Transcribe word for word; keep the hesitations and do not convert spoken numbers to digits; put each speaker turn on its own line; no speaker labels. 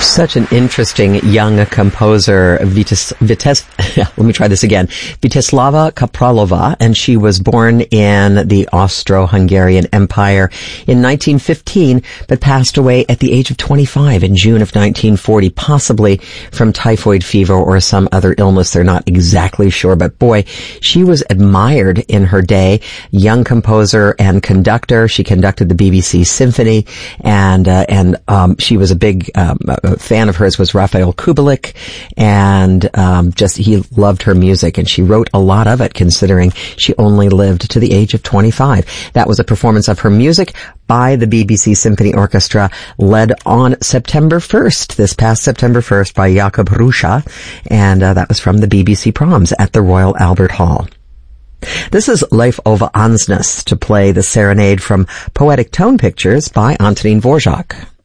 Such an interesting young composer, Vites, Vites, let me try this again, Viteslava Kapralova, and she was born in the Austro-Hungarian Empire in nineteen fifteen, but passed away at the age of twenty-five in June of nineteen forty, possibly from typhoid fever or some other illness. They're not exactly sure, but boy, she was admired in her day. Young composer and conductor. She conducted the B B C Symphony, and uh, and um, she was a big um, a fan of hers was Raphael Kubelik, and um, just he loved her music, and she wrote a lot of it, considering she only lived to the age of twenty-five. That was a performance of her music by the B B C Symphony Orchestra, led on September first, this past September first, by Jakub Ruscha, and uh, that was from the B B C Proms at the Royal Albert Hall. This is Leif Ove Ansnes to play the serenade from Poetic Tone Pictures by Antonín Dvořák.